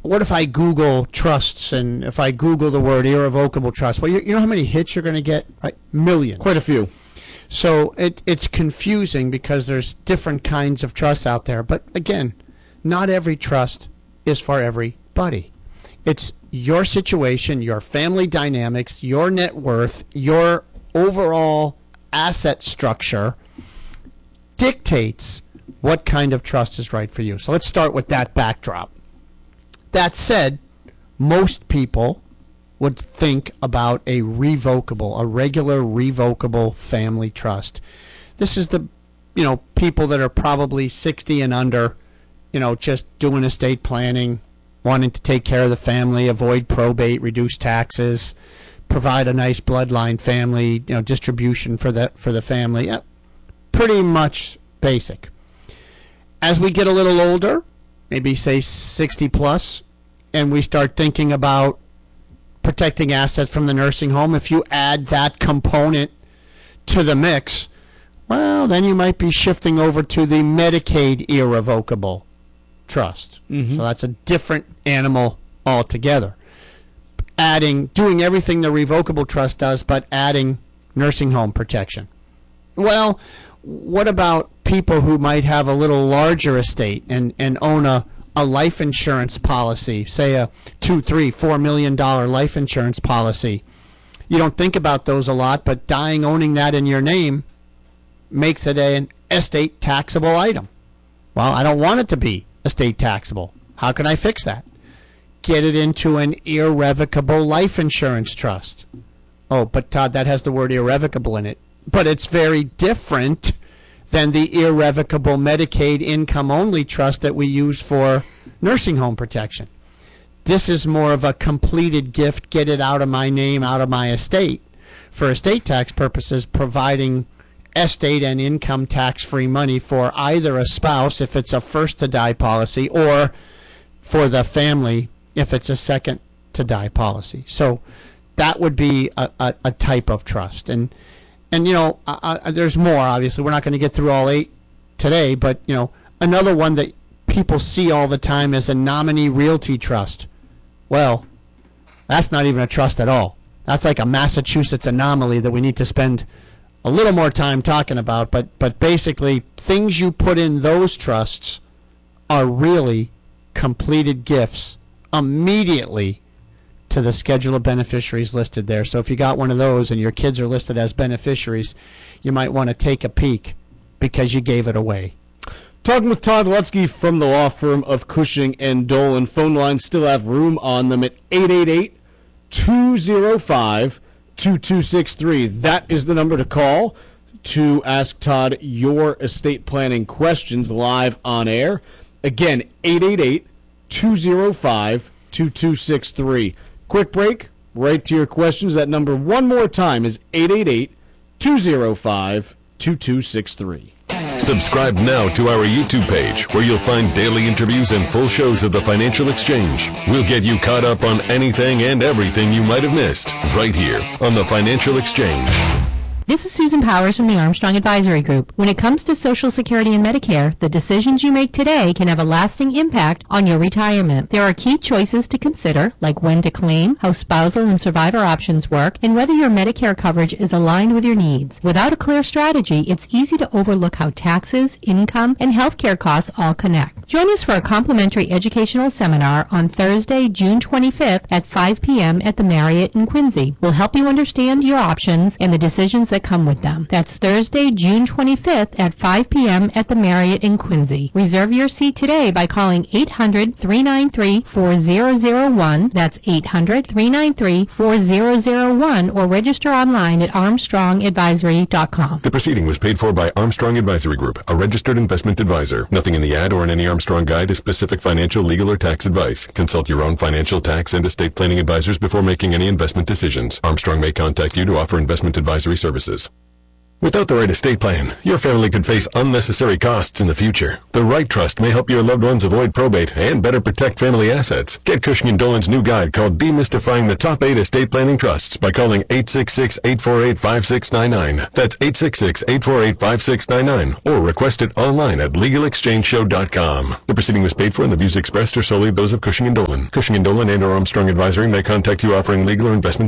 what if I Google trusts, and if I Google the word irrevocable trust? Well, you know how many hits you're going to get? Right? Millions. Quite a few. So it's confusing because there's different kinds of trusts out there. But again, not every trust is for everybody. It's your situation, your family dynamics, your net worth, your overall asset structure dictates what kind of trust is right for you. So let's start with that backdrop. That said, most people would think about a regular revocable family trust. This is the, people that are probably 60 and under, just doing estate planning, wanting to take care of the family, avoid probate, reduce taxes, provide a nice bloodline family, distribution for the family. Yeah, pretty much basic. As we get a little older, maybe say 60 plus, and we start thinking about protecting assets from the nursing home, if you add that component to the mix, well, then you might be shifting over to the Medicaid irrevocable trust. Mm-hmm. So that's a different animal altogether. Doing everything the revocable trust does, but adding nursing home protection. Well, what about people who might have a little larger estate and own a life insurance policy, say a $2, $3, $4 million life insurance policy? You don't think about those a lot, but owning that in your name makes it an estate taxable item. Well, I don't want it to be estate taxable. How can I fix that? Get it into an irrevocable life insurance trust. Oh, but Todd, that has the word irrevocable in it. But it's very different than the irrevocable Medicaid income-only trust that we use for nursing home protection. This is more of a completed gift, get it out of my name, out of my estate, for estate tax purposes, providing estate and income tax-free money for either a spouse if it's a first-to-die policy, or for the family if it's a second-to-die policy. So that would be a type of trust. And there's more, obviously. We're not going to get through all 8 today, but, another one that people see all the time is a nominee realty trust. Well, that's not even a trust at all. That's like a Massachusetts anomaly that we need to spend a little more time talking about. But basically, things you put in those trusts are really completed gifts immediately to the schedule of beneficiaries listed there. So if you got one of those and your kids are listed as beneficiaries, you might want to take a peek because you gave it away. Talking with Todd Lutzke from the law firm of Cushing and Dolan. Phone lines still have room on them at 888-205-2263. That is the number to call to ask Todd your estate planning questions live on air. Again, 888-205-2263. Quick break, right to your questions. That number one more time is 888-205-2263. Subscribe now to our YouTube page, where you'll find daily interviews and full shows of the Financial Exchange. We'll get you caught up on anything and everything you might have missed, right here on the Financial Exchange. This is Susan Powers from the Armstrong Advisory Group. When it comes to Social Security and Medicare, the decisions you make today can have a lasting impact on your retirement. There are key choices to consider, like when to claim, how spousal and survivor options work, and whether your Medicare coverage is aligned with your needs. Without a clear strategy, it's easy to overlook how taxes, income, and healthcare costs all connect. Join us for a complimentary educational seminar on Thursday, June 25th at 5 p.m. at the Marriott in Quincy. We'll help you understand your options and the decisions that come with them. That's Thursday, June 25th at 5 p.m. at the Marriott in Quincy. Reserve your seat today by calling 800-393-4001. That's 800-393-4001, or register online at armstrongadvisory.com. The proceeding was paid for by Armstrong Advisory Group, a registered investment advisor. Nothing in the ad or in any Armstrong guide is specific financial, legal, or tax advice. Consult your own financial, tax, and estate planning advisors before making any investment decisions. Armstrong may contact you to offer investment advisory services. Without the right estate plan, your family could face unnecessary costs in the future. The right trust may help your loved ones avoid probate and better protect family assets. Get Cushing & Dolan's new guide called Demystifying the Top 8 Estate Planning Trusts by calling 866-848-5699. That's 866-848-5699. Or request it online at LegalExchangeShow.com. The proceeding was paid for and the views expressed are solely those of Cushing & Dolan. Cushing & Dolan and or Armstrong Advisory may contact you offering legal or investment